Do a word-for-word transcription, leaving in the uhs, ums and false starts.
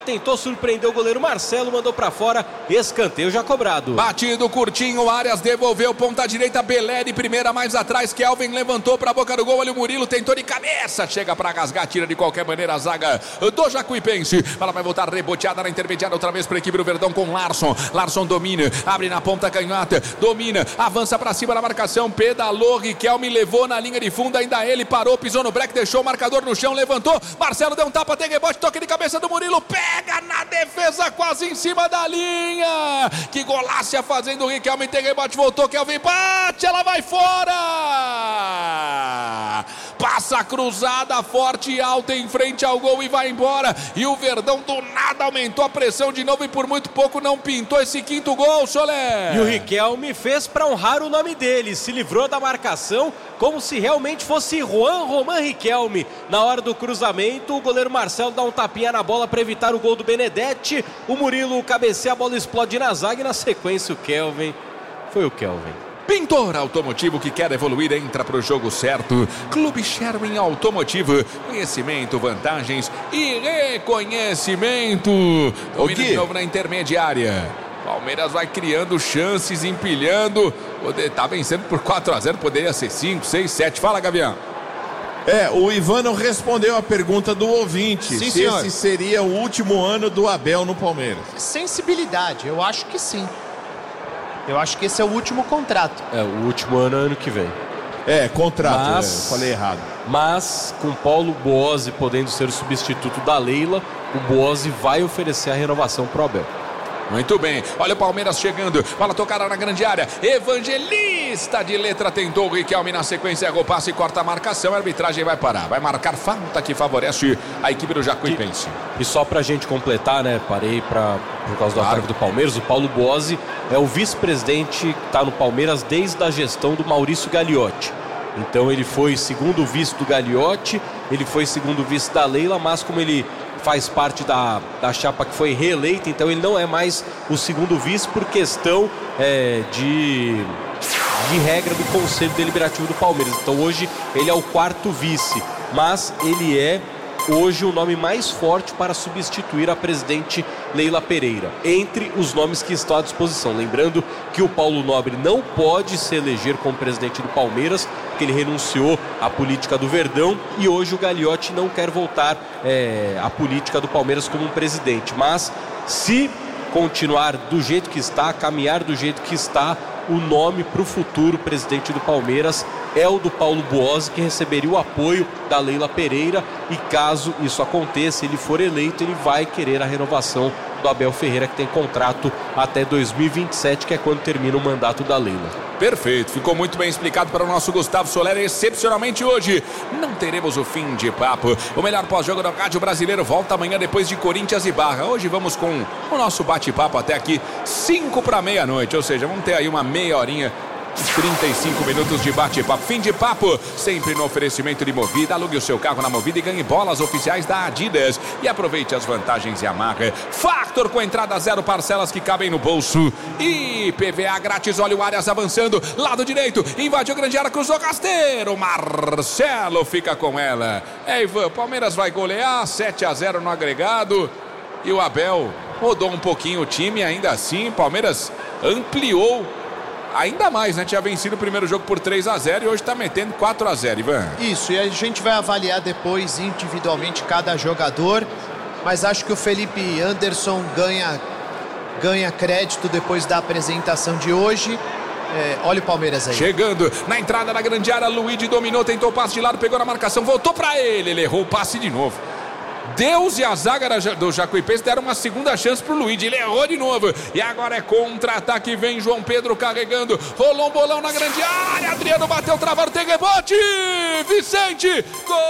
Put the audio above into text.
Tentou surpreender o goleiro Marcelo, mandou pra fora, escanteio já cobrado. Batido curtinho, Arias devolveu, ponta direita, Belé de primeira mais atrás, Kelvin levantou pra boca do gol, olha o Murilo, tentou de cabeça, chega pra rasgar, tira de qualquer maneira a zaga do Jacuipense. Ela vai voltar reboteada na intermediária outra vez pra equipe do Verdão com Larson. Larson domina, abre na ponta canhota, domina, avança pra cima na marcação, pedalou, Riquelme levou na linha de fundo, ainda ele parou, pisou no break, deixou o marcador no chão, levantou, Marcelo deu um tapa, tem rebote, toque de cabeça do Murilo, pé! Pega na defesa, quase em cima da linha. Que golácia fazendo o Riquelme, tem rebote, voltou, Kelvin bate, ela vai fora. Passa cruzada, forte e alta em frente ao gol e vai embora. E o Verdão do nada aumentou a pressão de novo e por muito pouco não pintou esse quinto gol, Solé. E o Riquelme fez para honrar o nome dele, se livrou da marcação como se realmente fosse Juan Román Riquelme. Na hora do cruzamento, o goleiro Marcelo dá um tapinha na bola para evitar o gol do Benedetti. O Murilo cabeceia, a bola explode na zaga e na sequência o Kelvin. Foi o Kelvin. Pintor Automotivo, que quer evoluir, entra pro jogo certo. Clube Sherwin Automotivo. Conhecimento, vantagens e reconhecimento. Domina de novo na intermediária. Palmeiras vai criando chances, empilhando. Tá vencendo por quatro a zero, poderia ser cinco, seis, sete. Fala, Gavião. É, o Ivano respondeu a pergunta do ouvinte. Sim, se senhor. esse seria o último ano do Abel no Palmeiras. Sensibilidade, eu acho que sim. Eu acho que esse é o último contrato. É, o último ano é ano que vem. É, contrato, mas, é, falei errado. Mas, com Paulo Boazzi podendo ser o substituto da Leila, o Boazzi vai oferecer a renovação pro Abel. Muito bem, olha o Palmeiras chegando, bola tocada na grande área, Evangelista de letra tentou, o Riquelme na sequência, errou passe e corta a marcação, a arbitragem vai parar, vai marcar falta que favorece a equipe do Jacuipense. E só pra gente completar, né, parei pra, por causa do claro. ataque do Palmeiras, o Paulo Boazzi é o vice-presidente que tá no Palmeiras desde a gestão do Maurício Gagliotti. Então ele foi segundo vice do Gagliotti, ele foi segundo vice da Leila, mas como ele faz parte da, da chapa que foi reeleita, então ele não é mais o segundo vice por questão é, de, de regra do Conselho Deliberativo do Palmeiras. Então hoje ele é o quarto vice, mas ele é hoje o nome mais forte para substituir a presidente Leila Pereira, entre os nomes que estão à disposição. Lembrando que o Paulo Nobre não pode se eleger como presidente do Palmeiras, porque ele renunciou à política do Verdão e hoje o Gagliotti não quer voltar é, à política do Palmeiras como um presidente. Mas se continuar do jeito que está, caminhar do jeito que está, o nome para o futuro presidente do Palmeiras é o do Paulo Boazzi, que receberia o apoio da Leila Pereira, e caso isso aconteça, ele for eleito, ele vai querer a renovação do Abel Ferreira, que tem contrato até dois mil e vinte e sete, que é quando termina o mandato da Leila. Perfeito, ficou muito bem explicado para o nosso Gustavo Soler. Excepcionalmente hoje não teremos o fim de papo. O melhor pós-jogo do rádio brasileiro volta amanhã depois de Corinthians e Barra. Hoje vamos com o nosso bate-papo até aqui cinco para meia-noite, ou seja, vamos ter aí uma meia horinha, trinta e cinco minutos de bate-papo. Fim de papo, sempre no oferecimento de Movida. Alugue o seu carro na Movida e ganhe bolas oficiais da Adidas. E aproveite as vantagens Yamaha. Factor com entrada zero, parcelas que cabem no bolso. E P V A grátis. Olha o Arias avançando, lado direito, invadiu a grande área, cruzou Casteiro. Marcelo fica com ela. É, Ivan, Palmeiras vai golear, sete a zero no agregado. E o Abel rodou um pouquinho o time, ainda assim, Palmeiras ampliou ainda mais, né? Tinha vencido o primeiro jogo por três a zero e hoje tá metendo quatro a zero, Ivan. Isso, e a gente vai avaliar depois individualmente cada jogador, mas acho que o Felipe Anderson ganha, ganha crédito depois da apresentação de hoje. É, olha o Palmeiras aí. Chegando na entrada da grande área, Luigi dominou, tentou o passe de lado, pegou na marcação, voltou pra ele, ele errou o passe de novo. Deus e a zaga do Jacuipense deram uma segunda chance pro Luigi, ele errou de novo. E agora é contra-ataque, vem João Pedro carregando, rolou um bolão na grande área, Adriano bateu, travado, tem rebote, Vicente, gol!